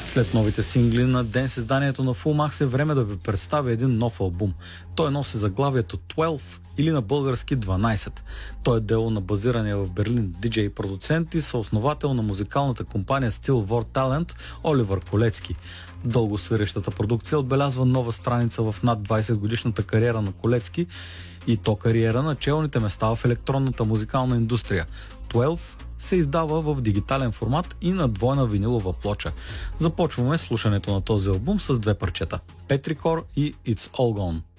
След новите сингли на днес изданието на Full Max е време да ви представя един нов албум. Той носи заглавието 12 или на български 12. Той е дело на базирания в Берлин диджей продуцент и съосновател на музикалната компания Stillwar Talent Оливър Колецки. Дълго свирещата продукция отбелязва нова страница в над 20 годишната кариера на Колецки и то кариера на челните места в електронната музикална индустрия. 12 се издава в дигитален формат и на двойна винилова плоча. Започваме слушането на този албум с две парчета – Petrichor и It's All Gone.